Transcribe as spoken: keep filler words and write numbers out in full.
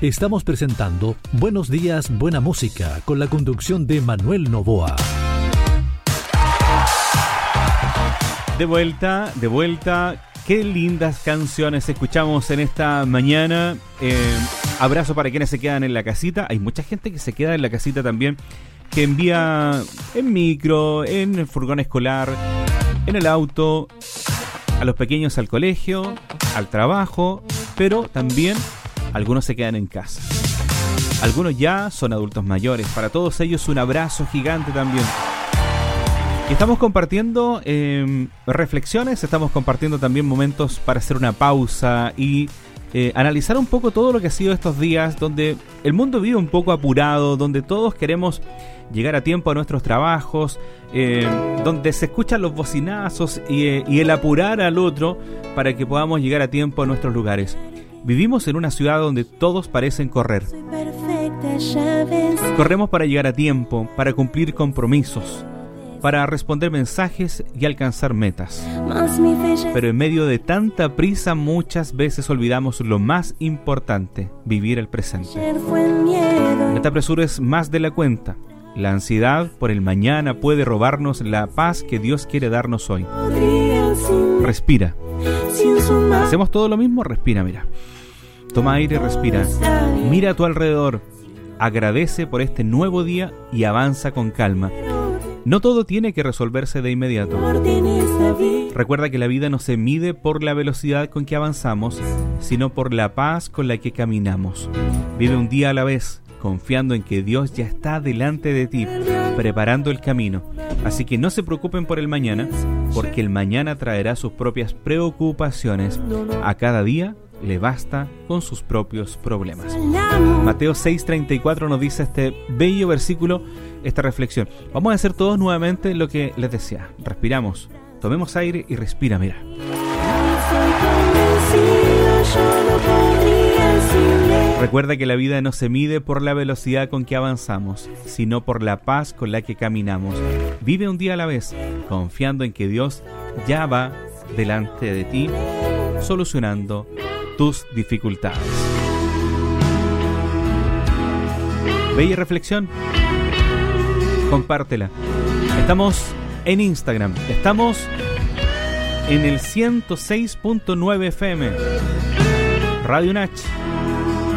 Estamos presentando Buenos Días, Buena Música, con la conducción de Manuel Novoa. De vuelta, de vuelta. Qué lindas canciones escuchamos en esta mañana. Eh, abrazo para quienes se quedan en la casita. Hay mucha gente que se queda en la casita también, que envía en micro, en el furgón escolar, en el auto, a los pequeños al colegio, al trabajo, pero también algunos se quedan en casa. Algunos ya son adultos mayores. Para todos ellos un abrazo gigante también. Y estamos compartiendo eh, reflexiones, estamos compartiendo también momentos para hacer una pausa y eh, analizar un poco todo lo que ha sido estos días, donde el mundo vive un poco apurado, donde todos queremos llegar a tiempo a nuestros trabajos, eh, donde se escuchan los bocinazos y, eh, y el apurar al otro para que podamos llegar a tiempo a nuestros lugares. Vivimos en una ciudad donde todos parecen correr. Corremos para llegar a tiempo, para cumplir compromisos, para responder mensajes y alcanzar metas. Pero en medio de tanta prisa muchas veces olvidamos lo más importante, vivir el presente. No te apresures más de la cuenta. La ansiedad por el mañana puede robarnos la paz que Dios quiere darnos hoy. Respira. ¿Hacemos todo lo mismo? Respira, mira. Toma aire y respira. Mira a tu alrededor. Agradece por este nuevo día y avanza con calma. No todo tiene que resolverse de inmediato. Recuerda que la vida no se mide por la velocidad con que avanzamos, sino por la paz con la que caminamos. Vive un día a la vez, confiando en que Dios ya está delante de ti, preparando el camino. Así que no se preocupen por el mañana, porque el mañana traerá sus propias preocupaciones. A cada día le basta con sus propios problemas. Mateo seis treinta y cuatro nos dice este bello versículo, esta reflexión. Vamos a hacer todos nuevamente lo que les decía. Respiramos, tomemos aire y respira, mira. Recuerda que la vida no se mide por la velocidad con que avanzamos, sino por la paz con la que caminamos. Vive un día a la vez, confiando en que Dios ya va delante de ti, solucionando tus dificultades. Bella reflexión. Compártela. Estamos en Instagram. Estamos en el ciento seis punto nueve F M. Radio Nach.